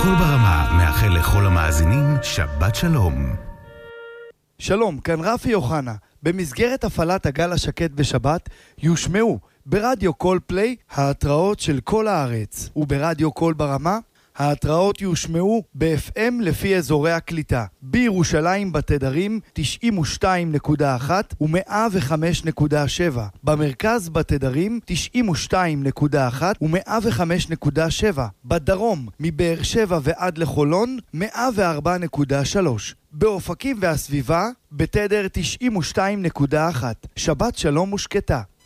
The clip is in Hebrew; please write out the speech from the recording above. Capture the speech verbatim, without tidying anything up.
קול ברמה מאחל לכל המאזינים שבת שלום. שלום, כאן רפי יוחנה. במסגרת הפעלת הגל השקט בשבת יושמעו ברדיו קול פליי ההתראות של כל הארץ, וברדיו קול ברמה ההתראות יושמעו ב-אף אם לפי אזורי הקליטה. בירושלים בתדרים תשעים ושתיים נקודה אחת ו-מאה וחמש נקודה שבע. במרכז בתדרים תשעים ושתיים נקודה אחת ו-מאה וחמש נקודה שבע. בדרום מבאר שבע ועד לחולון מאה וארבע נקודה שלוש. באופקים והסביבה בתדר תשעים ושתיים נקודה אחת. שבת שלום ושקטה.